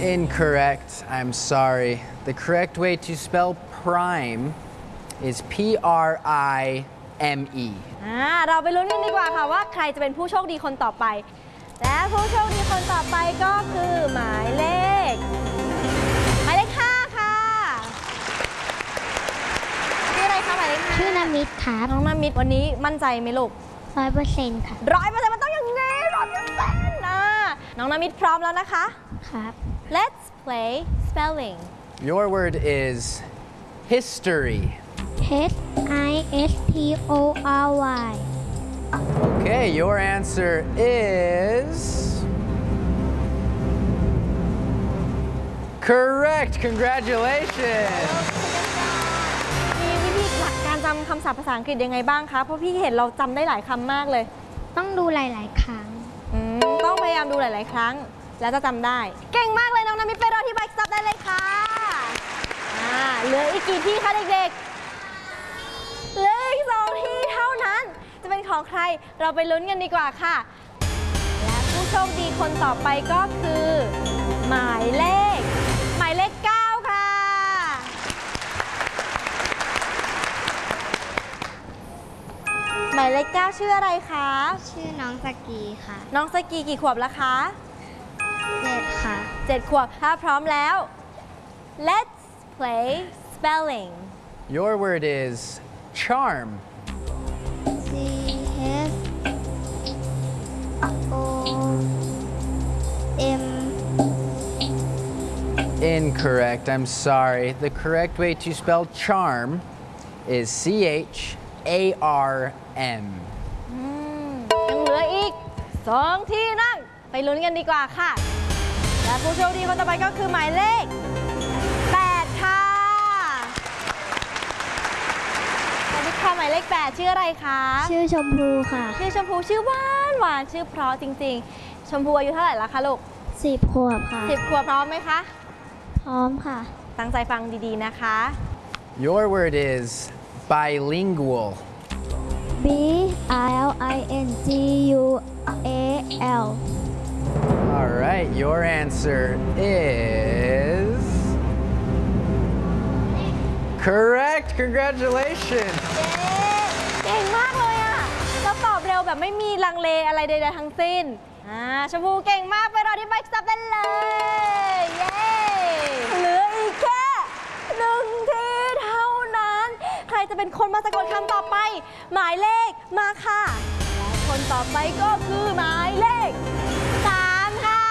Incorrect. I'm sorry. The correct way to spell prime is P-R-I-M-E. เราไปลุ้นกันดีกว่าค่ะว่าใครจะเป็นผู้โชคดีคนต่อไปและผู้โชคดีคนต่อไปก็คือหมายเลข 5 ค่ะชื่ออะไรคะหมายเลข 5 ชื่อนามิดครับน้องนามิดวันนี้มั่นใจไหมลูก 100%ค่ะ 100%มันต้องอย่างงี้100%น้องนามิดพร้อมแล้วนะคะครับ Let's play spelling. Your word is history. HISTORY Okay, your answer is correct. Congratulations. มีวิธีหลักการจำคำศัพท์ภาษาอังกฤษยังไงบ้างคะเพราะพี่เห็นเราจำได้หลายคำมากเลยต้องดูหลายๆครั้งต้องพยายามดูหลายๆครั้งแล้วจะจำได้เก่งมากเลยน้องนามิดไปรอที่ Bike Stop ได้เลยค่ะเหลืออีกกี่ที่คะเด็กๆเหลืออีก2 ที่เท่านั้นจะเป็นของใครเราไปลุ้นกันดีกว่าค่ะและผู้โชคดีคนต่อไปก็คือหมายเลข 9 ค่ะหมายเลข 9 ชื่ออะไรคะชื่อน้องสกีค่ะน้องสกีกี่ขวบแล้วคะ 7 ค่ะ 7 ขวบถ้าพร้อมแล้ว Let's play spelling. Your word is charm. CHOM Incorrect. I'm sorry. The correct way to spell charm is CHARM. ยังเหลืออีก 2 ที่นั่งไปลุ้นกันดีกว่าค่ะ และผู้โชคดีคนต่อไปก็คือหมายเลข 8 ค่ะสวัสดีค่ะหมายเลข 8 ชื่ออะไรคะชื่อชมพูค่ะชื่อชมพูชื่อหวานชื่อเพราะจริงๆ ชมพูอายุเท่าไหร่แล้วคะลูก 10 ขวบค่ะ 10 ขวบพร้อมไหมคะพร้อมค่ะตั้งใจฟังดีๆนะคะ Your word is bilingual. BILINGUAL All right, your answer is correct. Congratulations. เก่งมากเลยอ่ะเราตอบเร็วแบบไม่มีลังเลอะไรใดๆทั้งสิ้นชมพูเก่งมากไปรอที่ Bike Stop ได้เลย เย้ เหลืออีกแค่1 ที่เท่านั้น ใครจะเป็นคนมาสะกดคำต่อไป หมายเลขมาค่ะ และคนต่อไปก็คือหมายเลข 3 ค่ะ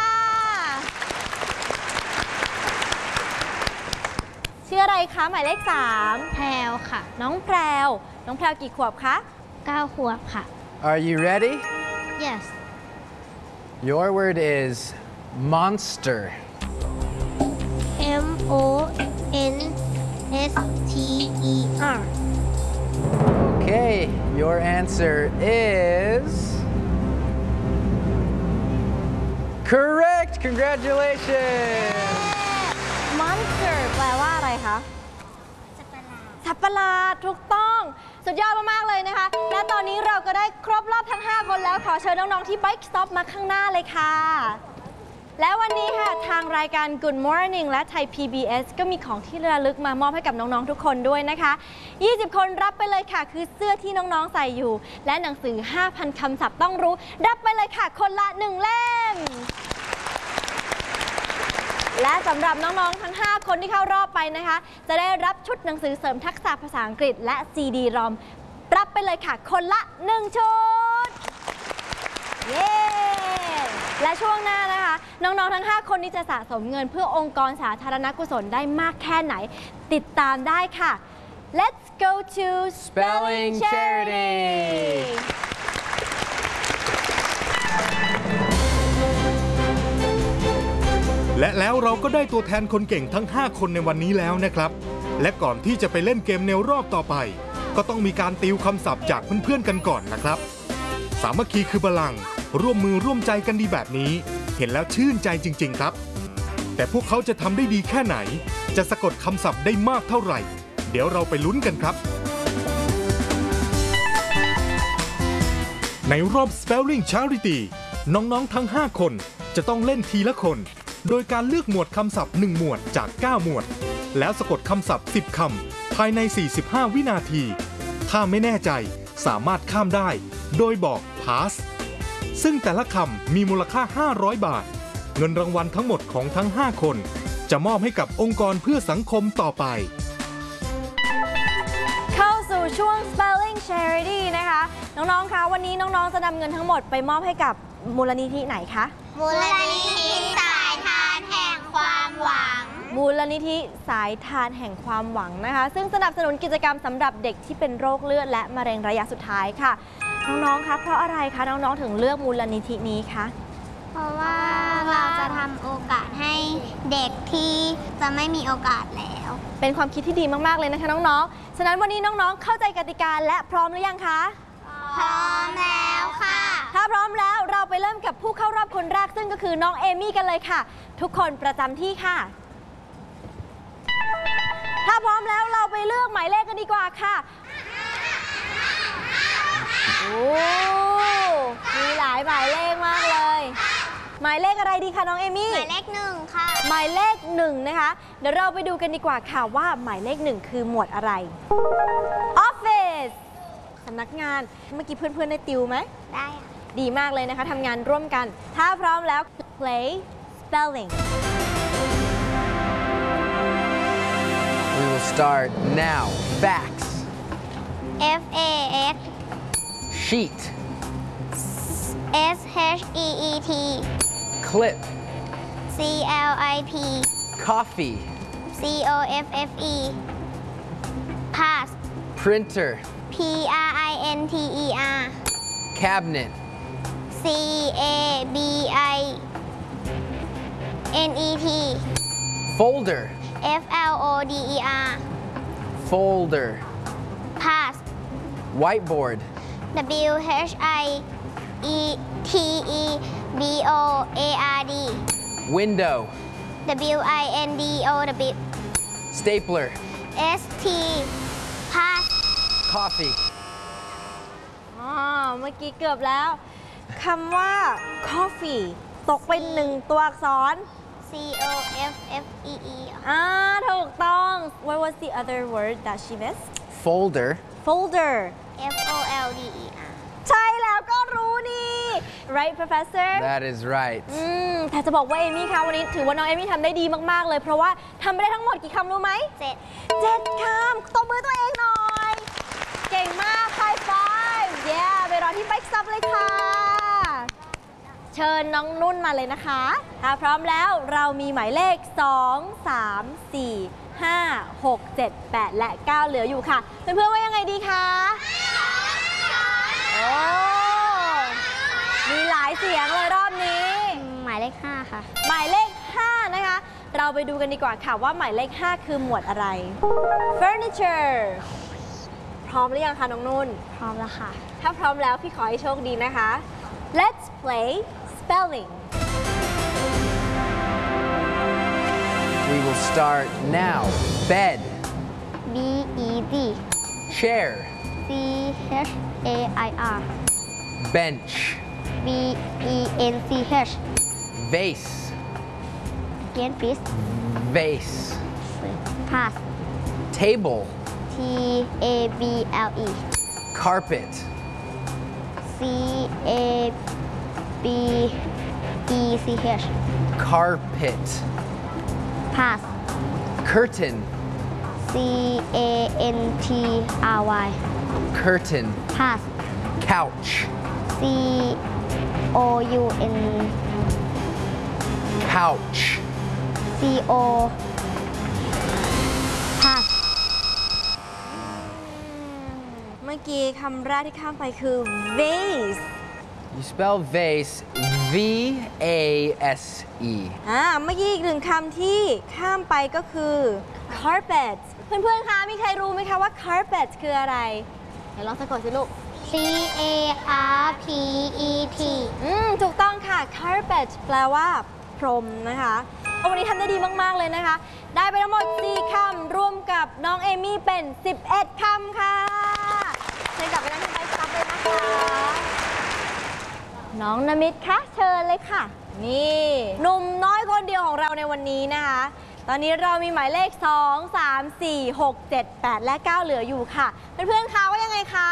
ชื่ออะไรคะหมายเลข 3 แพรวค่ะน้องแพรวกี่ขวบคะ 9 ขวบค่ะ Are you ready? Yes Your word is monster. MONSTER Okay, your answer is correct. Congratulations. Monster แปลว่าอะไรคะ สัตว์ประหลาดถูกต้องสุดยอดมากๆเลยนะคะ และตอนนี้เราก็ได้ครบรอบทั้ง 5 คนแล้วขอเชิญน้องๆที่ Bike Stop มาข้างหน้าเลยค่ะ และวันนี้ค่ะทางรายการ Good Morning และไทย PBS ก็มีของที่ระลึกมามอบให้กับน้องๆทุกคนด้วยนะคะ20 คนรับไปเลยค่ะคือเสื้อที่น้องๆใส่อยู่และหนังสือ 5,000 คำศัพท์ต้องรู้รับไปเลยค่ะคนละ1 เล่มและสำหรับน้องๆทั้ง 5 คนที่เข้ารอบไปนะคะจะได้รับชุดหนังสือเสริมทักษะภาษาอังกฤษและ CD ROM รับไปเลยค่ะคนละ1 ชุดเย้และช่วงหน้านะคะน้องๆทั้ง 5 คนนี้จะสะสมเงินเพื่อองค์กรสาธารณกุศลได้มากแค่ไหนติดตามได้ค่ะ Let's go to Spelling Charity และแล้วเราก็ได้ตัวแทนคนเก่งทั้ง 5 คนในวันนี้แล้วนะครับ และก่อนที่จะไปเล่นเกมในรอบต่อไปก็ต้องมีการติวคำศัพท์จากเพื่อนๆกันก่อนนะครับสามัคคีคือพลังร่วมมือร่วมใจกันดีแบบนี้เห็นแล้วชื่นใจจริงๆครับแต่พวกเขาจะทำได้ดีแค่ไหนจะสะกดคำศัพท์ได้มากเท่าไหร่เดี๋ยวเราไปลุ้นกันครับในรอบ Spelling Charity น้องๆทั้ง 5 คนจะต้องเล่นทีละคนโดยการเลือกหมวดคำศัพท์1หมวดจาก9หมวดแล้วสะกดคำศัพท์10คำภายใน45วินาทีถ้าไม่แน่ใจสามารถข้ามได้โดยบอก pass ซึ่งแต่ละคำมีมูลค่า500 บาทเงินรางวัลทั้งหมดของทั้ง5คนจะมอบให้กับองค์กรเพื่อสังคมต่อไปเข้าสู่ช่วง Spelling Charity นะคะน้องๆคะวันนี้น้องๆจะนำเงินทั้งหมดไปมอบให้กับมูลนิธิไหนคะมูลนิธิสายทานแห่งความหวังมูลนิธิสายทานแห่งความหวังนะคะซึ่งสนับสนุนกิจกรรมสำหรับเด็กที่เป็นโรคเลือดและมะเร็งระยะสุดท้ายค่ะน้องๆคะเพราะอะไรคะน้องๆถึงเลือกมูลนิธินี้คะเพราะว่าเราจะทำโอกาสให้เด็กที่จะไม่มีโอกาสแล้วเป็นความคิดที่ดีมากๆเลยนะคะน้องๆฉะนั้นวันนี้น้องๆเข้าใจกติกาและพร้อมหรือยังคะพร้อมแล้วค่ะถ้าพร้อมแล้วเราไปเริ่มกับผู้เข้ารอบคนแรกซึ่งก็คือน้องเอมี่กันเลยค่ะทุกคนประจำที่ค่ะถ้าพร้อมแล้วเราไปเลือกหมายเลขกันดีกว่าค่ะโอ้มีหลายหมายเลขมากเลยหมายเลขอะไรดีคะน้องเอมี่หมายเลข1ค่ะหมายเลข1นะคะเดี๋ยวเราไปดูกันดีกว่าค่ะว่าหมายเลข1คือหมวดอะไร Office สำนักงานเมื่อกี้เพื่อนๆได้ติวไหมได้ดีมากเลยนะคะทำงานร่วมกันถ้าพร้อมแล้ว play spelling We will start now. Facts. FAX Sheet. SHEET Clip. CLIP Coffee. COFFE Pass. Printer. PRINTER Cabinet. CABINET Folder. FLODER Folder. Pass. Whiteboard. WHITEBOARD Window. WINDOW Stapler. ST Pass. Coffee. เมื่อกี้เกือบแล้วคำว่า coffee ตกเป็น1ตัวอักษร COFFEE ถูกต้อง What was the other word that she missed Folder. Folder FOLDER ใช่แล้วก็รู้นี่ right professor That is right แต่จะบอกว่าเอมี่คะวันนี้ถือว่าน้องเอมี่ทำได้ดีมากๆเลยเพราะว่าทำไปได้ทั้งหมดกี่คำรู้ไหม7คำตบมือตัวเองหน่อยเก่งมาก high five yeah ไปรอที่ Bike Stop เลยค่ะเชิญน้องนุ่นมาเลยนะคะถ้าพร้อมแล้วเรามีหมายเลข2 3 4 5 6 7 8และ9เหลืออยู่ค่ะเพื่อนๆว่ายังไงดีคะโอ้มีหลายเสียงเลยรอบนี้หมายเลข5ค่ะหมายเลข5นะคะเราไปดูกันดีกว่าค่ะว่าหมายเลข5คือหมวดอะไร Furniture พร้อมหรือยังคะน้องนุ่นพร้อมแล้วค่ะถ้าพร้อมแล้วพี่ขอให้โชคดีนะคะ Let's play spelling We will start now. Bed. BED Chair. CHAIR Bench. BENCH Vase. Again please Vase. Pass Table. TABLE Carpet. CABECH Carpet. Pass Curtain. CANTRY Curtain. Pass Couch. COUN Couch. CO Pass เมื่อกี้คำแรกที่ข้ามไปคือ vase You spell vase V-A-S-E เมื่อกี้อีกหนึ่งคำที่ข้ามไปก็คือ carpet เพื่อนๆคะมีใครรู้ไหมคะว่า carpet คืออะไรเดี๋ยวลองสะกดสิลูก CARPET ถูกต้องค่ะ carpet แปลว่าพรมนะคะวันนี้ทำได้ดีมากๆเลยนะคะได้ไปทั้งหมด4คำรวมกับน้องเอมี่เป็น11คำค่ะเชิญกลับไปนั่งที่ไบค์สต็อปเลยนะคะน้องนมิตคะเชิญเลยค่ะนี่หนุ่มน้อยคนเดียวของเราในวันนี้นะคะ ตอนนี้เรามีหมายเลข 2 3 4 6 7 8 และ 9 เหลืออยู่ค่ะ เพื่อนๆคะว่ายังไงคะ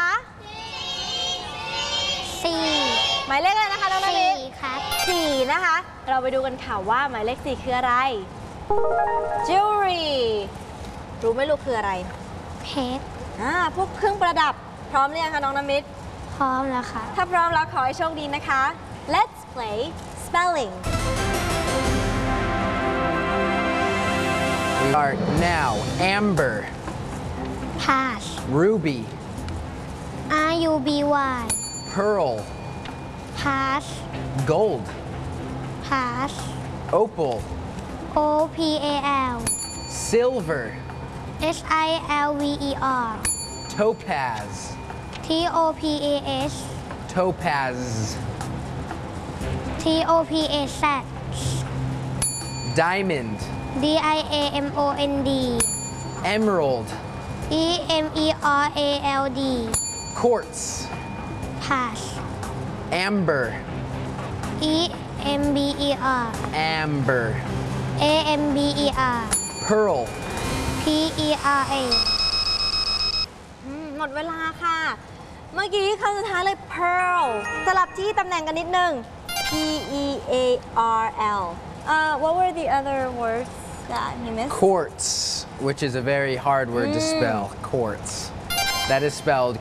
4 หมายเลขอะไรนะคะน้องนาริส 4 ครับ 4นะคะเราไปดูกันค่ะว่าหมายเลข 4 คืออะไร jewelry รู้ไหมลูกคืออะไรเพชรพวกเครื่องประดับพร้อมหรือยังคะน้องน้ำมิตรพร้อมแล้วค่ะถ้าพร้อมแล้วขอให้โชคดีนะคะ Let's play spelling We start now. Amber, pass ruby, RUBY pearl, pass gold, pass opal, OPAL silver, SILVER topaz, TOPAS topaz, TOPAZ diamond, DIAMOND emerald, EMERALD quartz, pass amber, EMBER amber, AMBER pearl. PERA หมดเวลาค่ะ เมื่อกี้คำสุดท้ายเลย pearl สลับที่ตำแหน่งกันนิดนึง PEARL what were the other words that he missed Quartz, which is a very hard word to spell. Quartz. That is spelled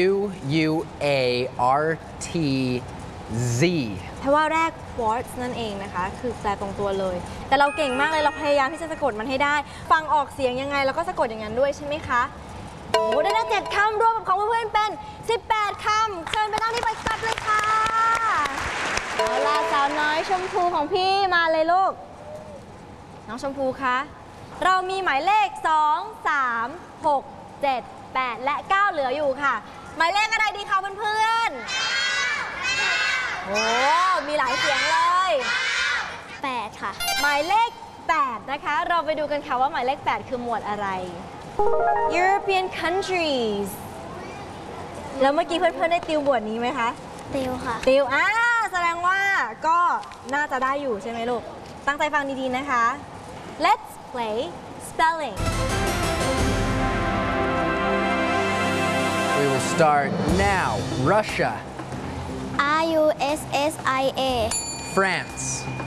QUARTZ. เพราะว่าแรก quartz นั่นเองนะคะ คือแปลตรงตัวเลย แต่เราเก่งมากเลยเราพยายามที่จะสะกดมันให้ได้ ฟังออกเสียงยังไงเราก็สะกดอย่างนั้นด้วยใช่ไหมคะ โอ้ได้แล้ว7 คำรวมกับของเพื่อนๆเป็น 18 คำ เชิญไปนั่งที่ใบสตัดเลยค่ะเอาล่ะสาวน้อยชมพูของพี่มาเลยลูก น้องชมพูคะ เรามีหมายเลข 2 3 6 7 8 และ 9 เหลืออยู่ค่ะ หมายเลขอะไรดีคะเพื่อนๆ โอ้ มีหลายเสียงเลย 8 ค่ะหมายเลข 8 นะคะ เราไปดูกันค่ะว่าหมายเลข 8 คือหมวดอะไร European countries แล้วเมื่อกี้เพื่อนๆได้ติวบทนี้ไหมคะติวค่ะติวแสดงว่าก็น่าจะได้อยู่ใช่ไหมลูก ตั้งใจฟังดีๆนะคะ Let's play spelling We will start now. Russia, RUSSIA France,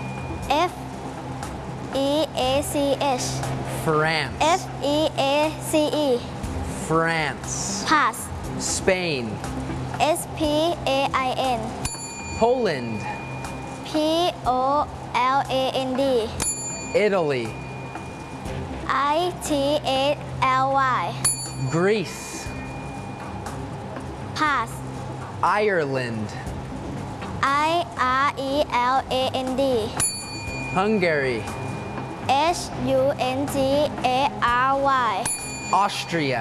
FEACH France, FEACE France, pass Spain, SPAIN Poland, POLAND Italy, ITALY Greece, pass Ireland, IRELAND Hungary, HUNGARY Austria,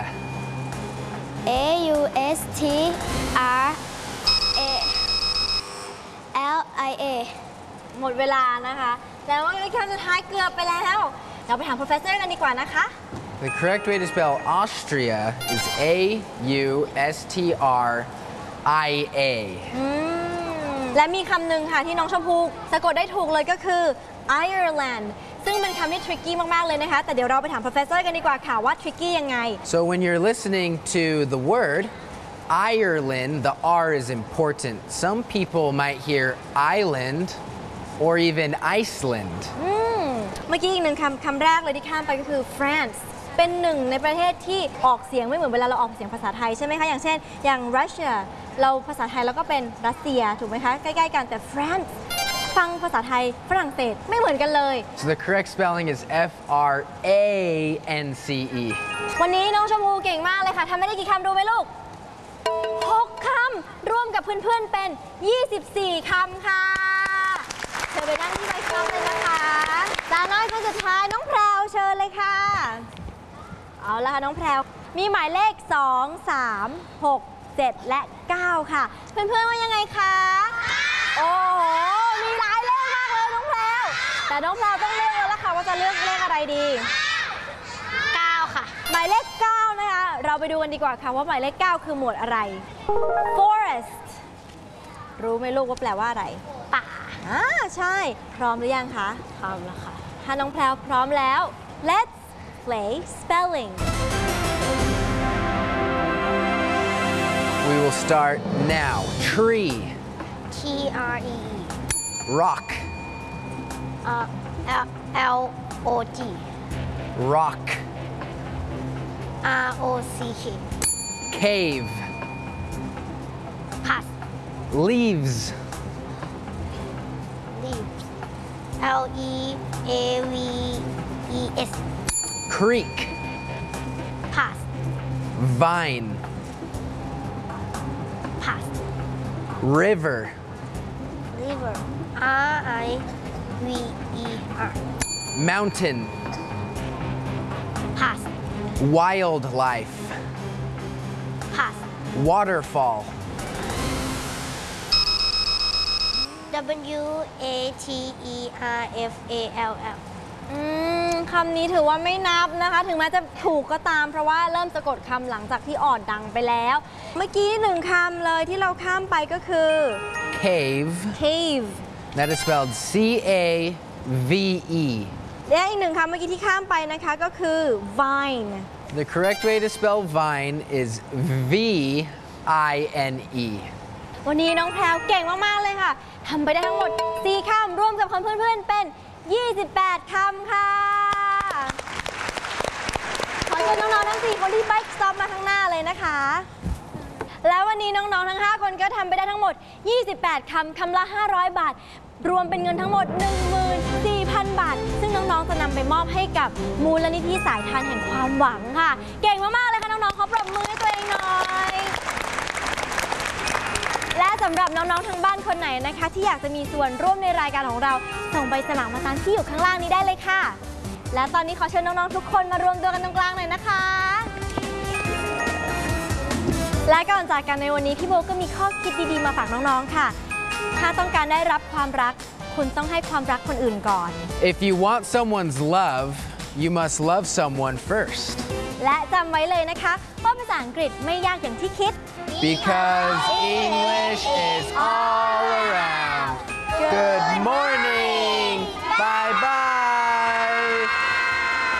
AUSTRALIA หมดเวลานะคะ แล้วว่าคำสุดท้ายเกือบไปแล้ว เราไปถาม professor กันดีกว่านะคะ The correct way to spell Austria is AUSTRIA. และมีคำหนึ่งค่ะที่น้องชมพูสะกดได้ถูกเลยก็คือ Ireland ซึ่งเป็นคำที่ tricky มาก ๆ เลยนะคะ แต่เดี๋ยวเราไปถาม professor กันดีกว่าค่ะว่า tricky ยังไง So when you're listening to the word Ireland, the R is important. Some people might hear island or even Iceland. เมื่อกี้อีกหนึ่งคำแรกเลยที่ข้ามไปก็คือ France เป็นหนึ่งในประเทศที่ออกเสียงไม่เหมือนเวลาเราออกเสียงภาษาไทยใช่ไหมคะ อย่างเช่น อย่าง Russia เราภาษาไทยเราก็เป็นรัสเซียถูกไหมคะ ใกล้ๆกันแต่ France ฟังภาษาไทยฝรั่งเศสไม่เหมือนกันเลย So the correct spelling is FRANCE. วันนี้น้องชมพูเก่งมากเลยค่ะทำไม่ได้กี่คำรู้ไหมลูก 6 คำร่วมกับเพื่อนๆเป็น 24 คำค่ะเชิญไปนั่งที่ใบสตัดเลยนะคะสาวน้อยคนสุดท้ายน้องแพรวเชิญเลยค่ะ เอาละค่ะน้องแพรวมีหมายเลข 2 3 6 7 และ 9 ค่ะ เพื่อนๆว่ายังไงคะ โอ้โห มีหลายเลขมากเลยน้องแพรวแต่น้องแพรวต้องเลือกแล้วล่ะค่ะว่าจะเลือกเลขอะไรดี 9 ค่ะหมายเลข 9 นะคะ เราไปดูกันดีกว่าค่ะว่าหมายเลข 9 คือหมวดอะไร forest รู้ไหมลูกว่าแปลว่าอะไรป่าใช่ พร้อมหรือยังคะ พร้อมแล้วค่ะ ถ้าน้องแพรวพร้อมแล้ว let's play spelling We will start now. Tree, T R E rock, L O G rock, R O C K cave, pass leaves, leaves L E A V E S creek, pass vine, pass river, river R I V E R mountain, pass wildlife, pass waterfall, W A T E R F A L L คำนี้ถือว่าไม่นับนะคะ ถึงแม้จะถูกก็ตามเพราะว่าเริ่มสะกดคำหลังจากที่ออดดังไปแล้ว เมื่อกี้หนึ่งคำเลยที่เราข้ามไปก็คือ cave. cave That is spelled C-A-V-E. และอีกหนึ่งคำเมื่อกี้ที่ข้ามไปนะคะก็คือ vine The correct way to spell vine is V-I-N-E. วันนี้น้องแพรวเก่งมากๆเลยค่ะทำไปได้ทั้งหมด 4 คำรวมกับคำเพื่อนๆเป็น 28 คำค่ะ ขอเชิญน้องๆทั้ง 4 คนที่ Bike Stop มาข้างหน้าเลยนะคะ แล้ววันนี้น้องๆทั้ง 5 คนก็ทำไปได้ทั้งหมด 28 คำ คำละ 500 บาท รวมเป็นเงินทั้งหมด 14,000 บาท ซึ่งน้องๆจะนำไปมอบให้กับมูลนิธิสายทานแห่งความหวังค่ะ เก่งมากๆเลยค่ะน้องๆขอปรบมือให้ตัวเองหน่อย และสำหรับน้องๆทางบ้านคนไหนนะคะ ที่อยากจะมีส่วนร่วมในรายการของเรา ส่งใบสมัครมาตามที่อยู่ข้างล่างนี้ได้เลยค่ะ และตอนนี้ขอเชิญน้องๆทุกคนมารวมตัวกันตรงกลางหน่อยนะคะ และก่อนจากกันในวันนี้พี่โบก็มีข้อคิดดีๆมาฝากน้องๆค่ะ ถ้าต้องการได้รับความรักคุณต้องให้ความรักคนอื่นก่อน If you want someone's love, you must love someone first. และจำไว้เลยนะคะว่าภาษาอังกฤษไม่ยากอย่างที่คิด Because